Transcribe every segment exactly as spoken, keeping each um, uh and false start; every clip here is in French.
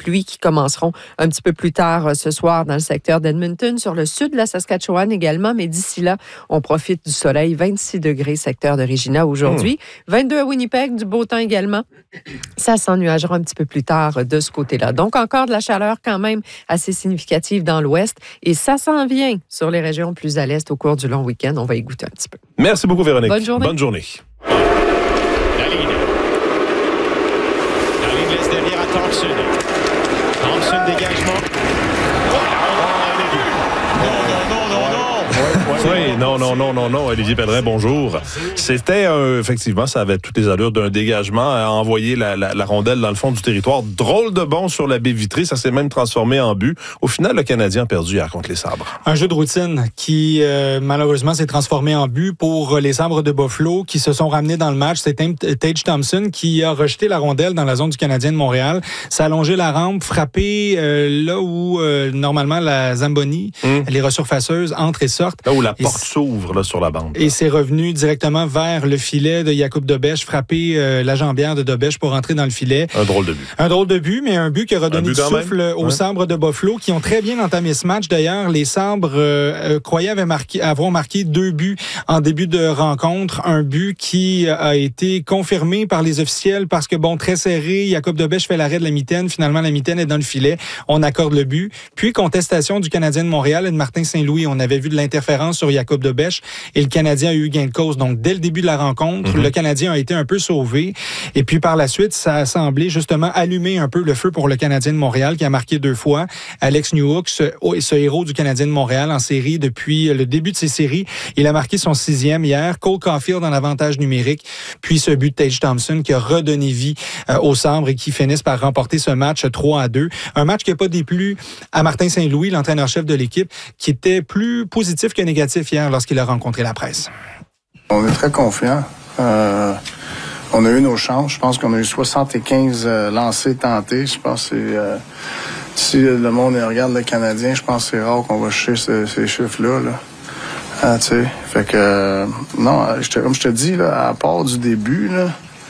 pluies qui commenceront un petit peu plus tard ce soir dans le secteur d'Edmonton, sur le sud de la Saskatchewan également, mais d'ici là, on profite du soleil. vingt-six degrés secteur de Regina aujourd'hui, mmh. vingt-deux à Winnipeg, du beau temps également. Ça s'ennuagera un petit peu plus tard de ce côté-là. Donc, encore de la chaleur quand même assez significative dans l'ouest, et ça s'en vient sur les régions plus à l'est au cours du long week-end. On va y goûter un petit peu. Merci beaucoup, Véronique. Bonne journée. Bonne journée. La ligne. La ligne laisse derrière à Thompson. Thompson, dégagement. Oui, non, non, non, non, non. Olivier Pellerin, bonjour. C'était, euh, effectivement, ça avait toutes les allures d'un dégagement à envoyer la, la, la rondelle dans le fond du territoire. Drôle de bon sur la baie vitrée. Ça s'est même transformé en but. Au final, le Canadien a perdu hier contre les Sabres. Un jeu de routine qui, euh, malheureusement, s'est transformé en but pour les Sabres de Buffalo qui se sont ramenés dans le match. C'est Tage Thompson qui a rejeté la rondelle dans la zone du Canadien de Montréal. Ça a allongé la rampe, frappé euh, là où, euh, normalement, la Zamboni, hum. les resurfaceuses, entrent et sortent. Là où la porte s'ouvre là, sur la bande. Et c'est revenu directement vers le filet de Jakub Dobeš, frappé euh, la jambière de Dobeš pour entrer dans le filet. Un drôle de but. Un drôle de but, mais un but qui a redonné du souffle même. aux ouais. Sabres de Buffalo, qui ont très bien entamé ce match. D'ailleurs, les Sabres euh, croyaient avoir marqué, avoir marqué deux buts en début de rencontre. Un but qui a été confirmé par les officiels parce que, bon, très serré, Jakub Dobeš fait l'arrêt de la mitaine. Finalement, la mitaine est dans le filet. On accorde le but. Puis, contestation du Canadien de Montréal et de Martin Saint-Louis. On avait vu de l'interférence sur Jakub Dobeš et le Canadien a eu gain de cause. Donc, dès le début de la rencontre, mm-hmm. le Canadien a été un peu sauvé. Et puis, par la suite, ça a semblé justement allumer un peu le feu pour le Canadien de Montréal qui a marqué deux fois. Alex Newhook, ce, ce héros du Canadien de Montréal en série depuis le début de ses séries. Il a marqué son sixième hier. Cole Caulfield en avantage numérique. Puis, ce but de Tage Thompson qui a redonné vie euh, aux Sabres et qui finissent par remporter ce match trois à deux. Un match qui n'a pas déplu à Martin Saint-Louis, l'entraîneur-chef de l'équipe, qui était plus positif que négatif hier lorsqu'il a rencontré la presse. On est très confiants. Euh, on a eu nos chances. Je pense qu'on a eu soixante-quinze euh, lancers tentés. Je pense que c'est, euh, si le monde regarde le Canadien, je pense que c'est rare qu'on va chercher ce, ces chiffres-là. Là. Euh, tu sais, fait que euh, non, je te, comme je te dis, là, à part du début, là,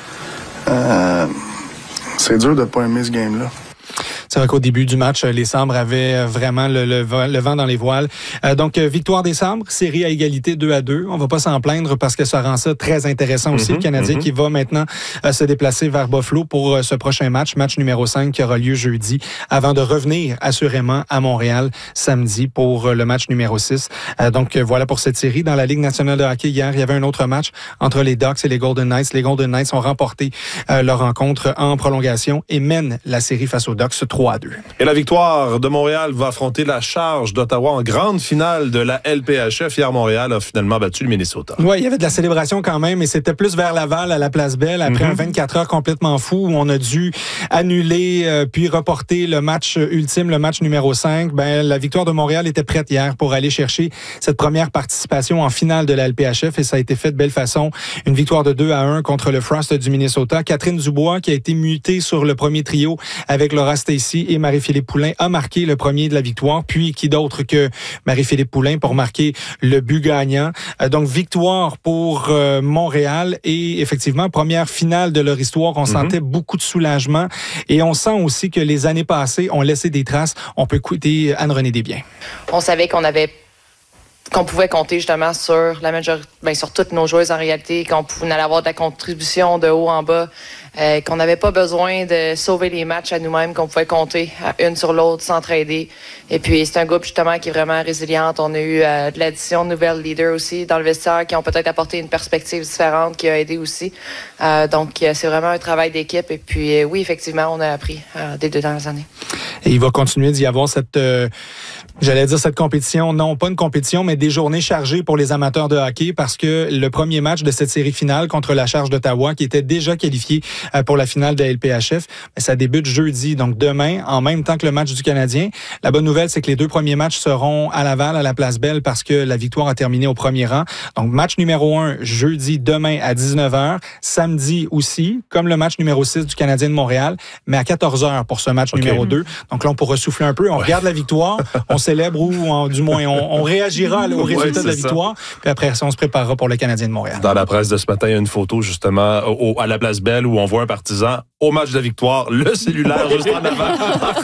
euh, c'est dur de pas aimer ce game-là. C'est vrai qu'au début du match, les Sabres avaient vraiment le, le, le vent dans les voiles. Euh, donc, victoire des Sabres, série à égalité deux à deux. On va pas s'en plaindre parce que ça rend ça très intéressant aussi. Mm-hmm, le Canadien mm-hmm. qui va maintenant euh, se déplacer vers Buffalo pour euh, ce prochain match, match numéro cinq qui aura lieu jeudi, avant de revenir assurément à Montréal samedi pour euh, le match numéro six. Euh, donc, euh, voilà pour cette série. Dans la Ligue nationale de hockey, hier, il y avait un autre match entre les Ducks et les Golden Knights. Les Golden Knights ont remporté euh, leur rencontre en prolongation et mènent la série face aux Ducks trois à deux. Et la victoire de Montréal va affronter la charge d'Ottawa en grande finale de la L P H F. Hier, Montréal a finalement battu le Minnesota. Oui, il y avait de la célébration quand même, mais c'était plus vers Laval, à la Place Belle, après mm-hmm. un vingt-quatre heures complètement fou où on a dû annuler euh, puis reporter le match ultime, le match numéro cinq. Ben, la victoire de Montréal était prête hier pour aller chercher cette première participation en finale de la L P H F et ça a été fait de belle façon. Une victoire de deux à un contre le Frost du Minnesota. Catherine Dubois, qui a été mutée sur le premier trio avec Laura Stacey et Marie-Philippe Poulin, a marqué le premier de la victoire. Puis, qui d'autre que Marie-Philippe Poulin pour marquer le but gagnant. Euh, donc, victoire pour euh, Montréal et effectivement, première finale de leur histoire. On mm-hmm. sentait beaucoup de soulagement et on sent aussi que les années passées ont laissé des traces. On peut écouter Anne-Renée Desbiens. On savait qu'on avait qu'on pouvait compter justement sur la majorité, ben sur toutes nos joueuses en réalité, qu'on pouvait allait avoir de la contribution de haut en bas, euh, qu'on n'avait pas besoin de sauver les matchs à nous-mêmes, qu'on pouvait compter à une sur l'autre, s'entraider. Et puis c'est un groupe justement qui est vraiment résilient. On a eu euh, de l'addition de nouvelles leaders aussi dans le vestiaire qui ont peut-être apporté une perspective différente, qui a aidé aussi. Euh, donc euh, c'est vraiment un travail d'équipe. Et puis euh, oui, effectivement, on a appris euh, des deux dernières années. Et il va continuer d'y avoir cette, euh, j'allais dire cette compétition, non pas une compétition, mais des journées chargées pour les amateurs de hockey parce que le premier match de cette série finale contre la Charge d'Ottawa, qui était déjà qualifié euh, pour la finale de la L P H F, ça débute jeudi, donc demain, en même temps que le match du Canadien. La bonne nouvelle, c'est que les deux premiers matchs seront à Laval, à la Place Belle, parce que la victoire a terminé au premier rang. Donc match numéro un, jeudi, demain à dix-neuf heures, samedi aussi, comme le match numéro six du Canadien de Montréal, mais à quatorze heures pour ce match okay. numéro deux. Donc là, on pourra souffler un peu. On ouais. regarde la victoire, on célèbre ou on, du moins on, on réagira là, au résultat ouais, de la victoire. Ça. Puis après ça, on se préparera pour le Canadien de Montréal. Dans la presse de ce matin, il y a une photo justement au, à la Place Belle où on voit un partisan au match de la victoire, le cellulaire juste en avant.